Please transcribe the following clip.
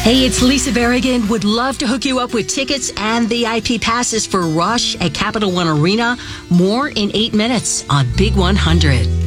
Hey, it's Lisa Berrigan. Would love to hook you up with tickets and VIP passes for Rush at Capital One Arena. More in 8 minutes on Big 100.